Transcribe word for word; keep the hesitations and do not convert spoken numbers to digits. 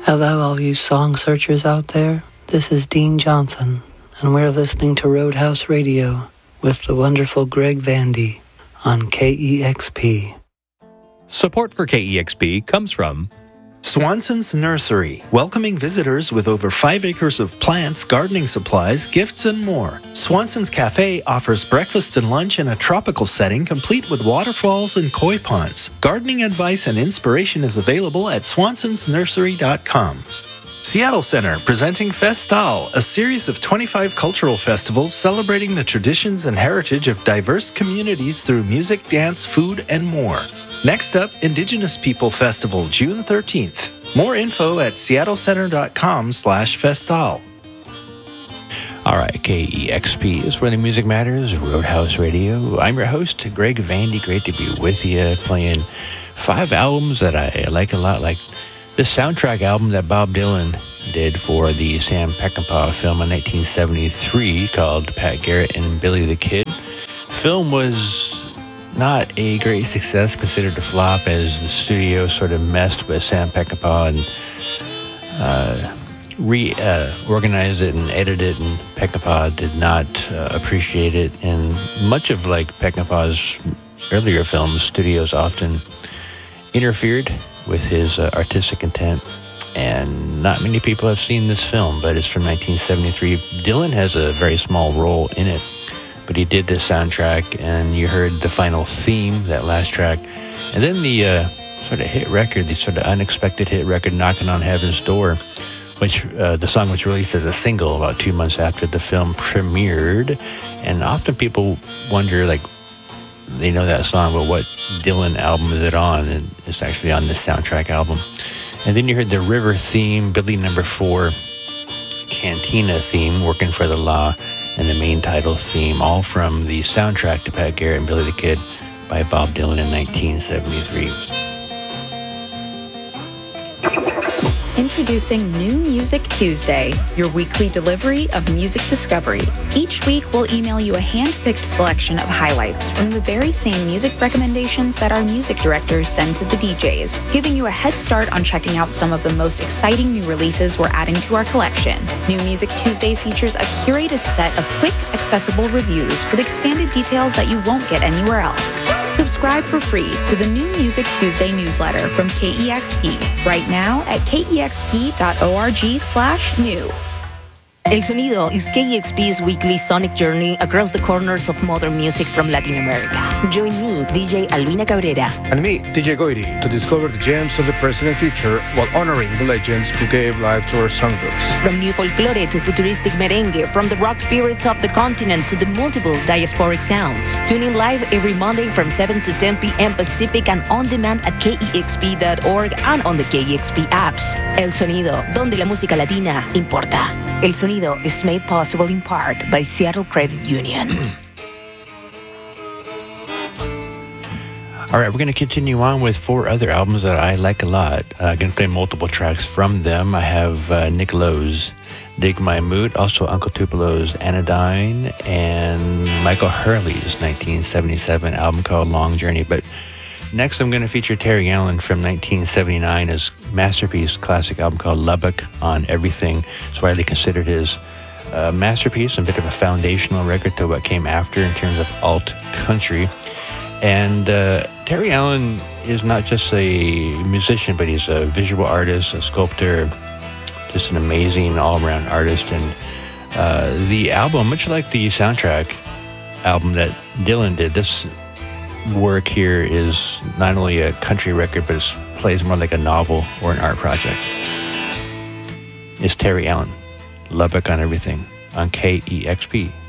Hello, all you song searchers out there. This is Dean Johnson, and we're listening to Roadhouse Radio with the wonderful Greg Vandy on K E X P. Support for K E X P comes from Swanson's Nursery, welcoming visitors with over five acres of plants, gardening supplies, gifts, and more. Swanson's Cafe offers breakfast and lunch in a tropical setting complete with waterfalls and koi ponds. Gardening advice and inspiration is available at swansons nursery dot com. Seattle Center presenting Festal, a series of twenty-five cultural festivals celebrating the traditions and heritage of diverse communities through music, dance, food, and more. Next up, Indigenous People Festival, June thirteenth. More info at seattle center dot com slash festal. All right, K E X P is where the music matters, Roadhouse Radio. I'm your host, Greg Vandy. Great to be with you, playing five albums that I like a lot, like the soundtrack album that Bob Dylan did for the Sam Peckinpah film in nineteen seventy-three called Pat Garrett and Billy the Kid. Film was not a great success, considered a flop, as the studio sort of messed with Sam Peckinpah and uh, reorganized uh, it and edited it, and Peckinpah did not uh, appreciate it. And much of like Peckinpah's earlier films, studios often interfered with his uh, artistic intent, and not many people have seen this film, but it's from nineteen seventy-three. Dylan has a very small role in it, but he did this soundtrack, and you heard the final theme, that last track, and then the uh, sort of hit record, the sort of unexpected hit record, Knocking on Heaven's Door, which uh, the song was released as a single about two months after the film premiered. And often people wonder, like, they know that song, but what Dylan album is it on? And it's actually on this soundtrack album. And then you heard the River theme, Billy Number Four, Cantina theme, Working for the Law, and the main title theme, all from the soundtrack to Pat Garrett and Billy the Kid by Bob Dylan in nineteen seventy-three. Introducing New Music Tuesday, your weekly delivery of music discovery. Each week, we'll email you a hand-picked selection of highlights from the very same music recommendations that our music directors send to the D Js, giving you a head start on checking out some of the most exciting new releases we're adding to our collection. New Music Tuesday features a curated set of quick, accessible reviews with expanded details that you won't get anywhere else. Subscribe for free to the New Music Tuesday newsletter from K E X P right now at kexp dot org slash new. El Sonido is K E X P's weekly sonic journey across the corners of modern music from Latin America. Join me, D J Albina Cabrera, and me, D J Goiri, to discover the gems of the present and future while honoring the legends who gave life to our songbooks. From new folklore to futuristic merengue, from the rock spirits of the continent to the multiple diasporic sounds. Tune in live every Monday from seven to ten p.m. Pacific and on demand at K E X P dot org and on the K E X P apps. El Sonido, donde la música latina importa. El Sonido is made possible in part by Seattle Credit Union. All right, we're going to continue on with four other albums that I like a lot. I'm uh, going to play multiple tracks from them. I have uh, Nick Lowe's Dig My Mood, also Uncle Tupelo's Anodyne, and Michael Hurley's nineteen seventy-seven album called Long Journey. But next, I'm going to feature Terry Allen from nineteen seventy-nine, his masterpiece classic album called Lubbock on Everything. It's widely considered his uh, masterpiece, a bit of a foundational record to what came after in terms of alt country. And uh, Terry Allen is not just a musician, but he's a visual artist, a sculptor, just an amazing all-around artist. And uh, the album, much like the soundtrack album that Dylan did, this work here is not only a country record, but it plays more like a novel or an art project. It's Terry Allen, Lubbock on Everything, on K E X P.